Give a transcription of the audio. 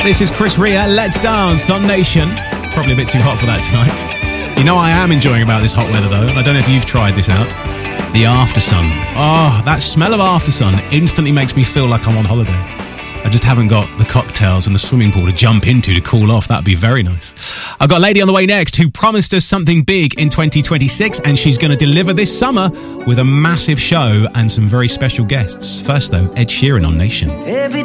This is Chris Rea, Let's Dance on Nation. Probably a bit too hot for that tonight. You know I am enjoying about this hot weather though, and I don't know if you've tried this out. The after sun. Oh, that smell of after sun instantly makes me feel like I'm on holiday. I just haven't got the cocktails and the swimming pool to jump into to cool off. That'd be very nice. I've got a lady on the way next who promised us something big in 2026, and she's going to deliver this summer with a massive show and some very special guests. First though, Ed Sheeran on Nation. Every